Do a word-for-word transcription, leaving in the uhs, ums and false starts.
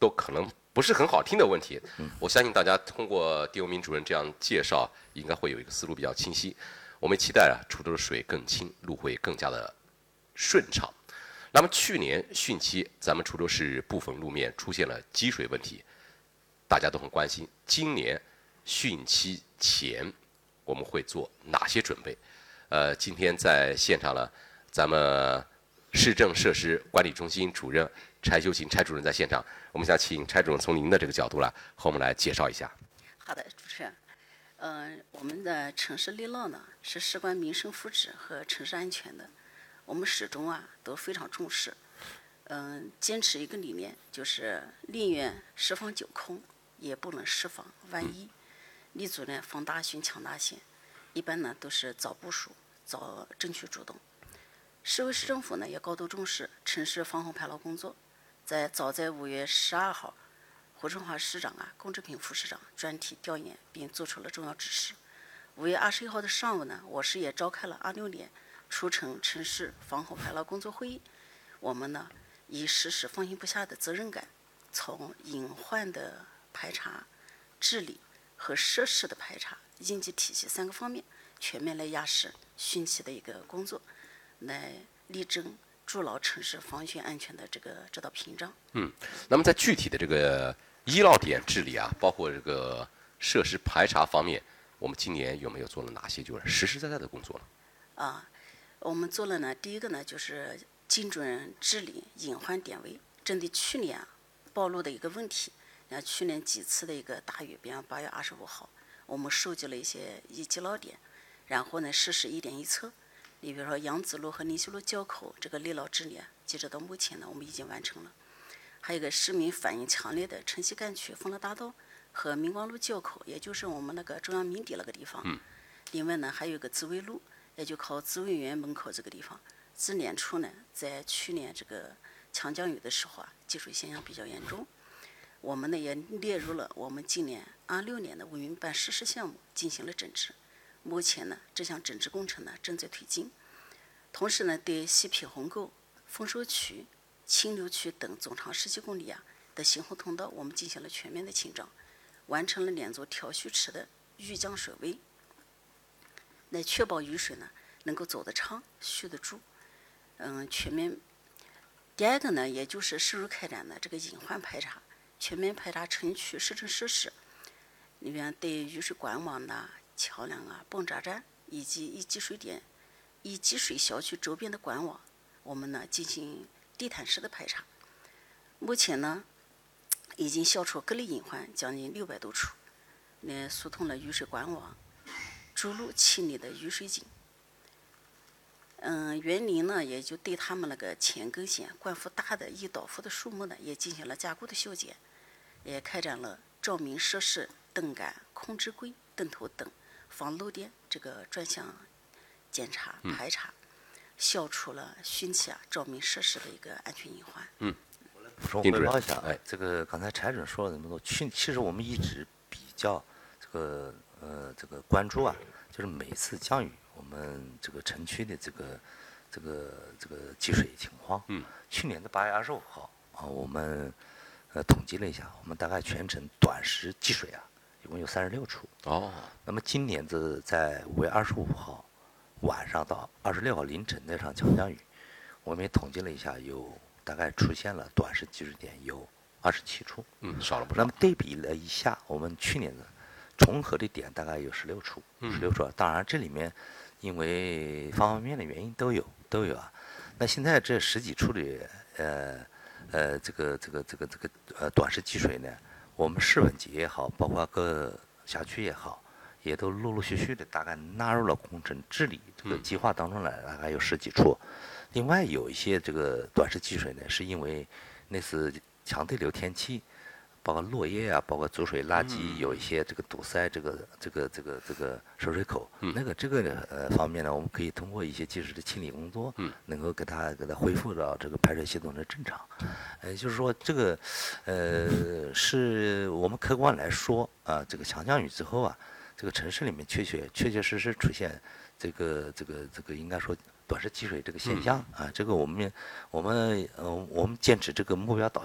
都可能不是很好听的问题。我相信大家通过丁文明主任这样介绍，应该会有一个思路比较清晰。我们期待啊，滁州的水更清，路会更加的顺畅。那么去年汛期，咱们滁州市部分路面出现了积水问题，大家都很关心。今年汛期前我们会做哪些准备？呃，今天在现场呢，咱们市政设施管理中心主任柴修琴柴主任在现场，我们想请柴主任从您的这个角度来和我们来介绍一下。 好的，主持人。嗯、呃，我们的城市立涝呢是事关民生福祉和城市安全的。我们始终啊都非常重视，嗯，坚持一个理念，就是宁愿十防九空，也不能十防万一。立足呢防大汛抢大险，一般呢都是早部署、早争取主动。市委市政府呢也高度重视城市防洪排涝工作，在早在五月十二号，胡春华市长啊、龚志平副市长专题调研，并作出了重要指示。五月二十一号的上午呢，我市也召开了二六年出城城市防洪排涝工作会议。我们呢以实施放心不下的责任感，从隐患的排查、治理和设施的排查、应急体系三个方面，全面来压实汛期的一个工作，来力争筑牢城市防汛安全的这个这道屏障。 嗯，那么在具体的这个医涝点治理啊，包括这个设施排查方面，我们今年有没有做了哪些就是实实在在的工作呢？ 啊，我们做了呢，第一个呢就是精准治理隐患点位，针对去年啊暴露的一个问题，那去年几次的一个大雨，比方八月二十五号，我们收集了一些一积涝点，然后呢实施一点一测。你比如说杨子路和宁秀路交口这个立涝治理，截止到目前呢，我们已经完成了。还有一个市民反映强烈的城西干区丰乐大道和明光路交口，也就是我们那个中央民邸那个地方。 嗯。 另外呢，还有一个自卫路，也就靠自卫园门口这个地方。自年初呢，在去年这个强降雨的时候啊，积水现象比较严重。我们呢也列入了我们今年二六年的文明办实施项目，进行了整治。目前呢，这项整治工程呢正在推进。同时呢，对西皮虹沟、丰收区、清流区等总长十几公里啊的行洪通道，我们进行了全面的清障，完成了两座调蓄池的预降水位，来确保雨水呢能够走得长、蓄得住。嗯，全面。第二个呢，也就是深入开展的这个隐患排查，全面排查城区市政设施，里面对雨水管网呐、桥梁啊、泵闸站以及易积水点、易积水小区周边的管网，我们呢进行地毯式的排查。目前呢，已经消除各类隐患将近六百多处，那疏通了雨水管网、筑路清理的雨水井。嗯，园林呢，也就对他们那个前根线、灌覆大的易倒覆的树木呢，也进行了加固的修剪，也开展了照明设施、灯杆、控制柜、灯头等防漏电这个专项检查排查，嗯、消除了汛期啊照明设施的一个安全隐患。 嗯， 我来补充汇报一下。哎，这个刚才柴主任说了那么多，去其实我们一直比较这个呃这个关注啊，就是每次降雨。我们这个城区的这个这个这个积水情况， 嗯， 去年的八月二十五号啊，我们呃统计了一下，我们大概全城短时积水啊，一共有三十六处。 哦， 那么今年的在五月二十五号晚上到二十六号凌晨那场强降雨，我们也统计了一下，有大概出现了短时积水点有二十七处， 嗯，少了不少。 那么对比了一下，我们去年的重合的点大概有十六处，十六处。当然这里面因为方方面面的原因都有都有啊。那现在这十几处的呃呃这个这个这个这个呃短时积水呢，我们市稳级也好，包括各辖区也好，也都陆陆续续的大概纳入了工程治理这个计划当中来，大概有十几处。另外有一些这个短时积水呢，是因为那次强对流天气。包括落叶啊，包括走水垃圾有一些这个堵塞，这个这个这个这个收水口， 嗯、 那个这个呃方面呢，我们可以通过一些及时的清理工作， 嗯、 能够给它给它恢复到这个排水系统的正常。呃，就是说这个呃是我们客观来说啊，这个强降雨之后啊，这个城市里面确确确确实实出现这个这个这个应该说短时积水这个现象啊，这个我们我们呃我们坚持这个目标导